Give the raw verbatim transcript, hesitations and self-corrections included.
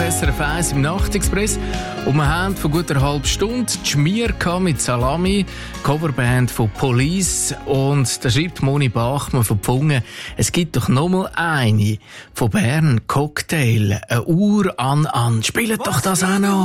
S R F eins im Nachtexpress. Und wir haben vor gut einer halben Stunde die Schmier mit Salami, Coverband von Police. Und da schreibt Moni Bachmann von Pfungen, es gibt doch noch mal eine von Bern, Cocktail, eine Uhr an an. Spielt doch das auch noch.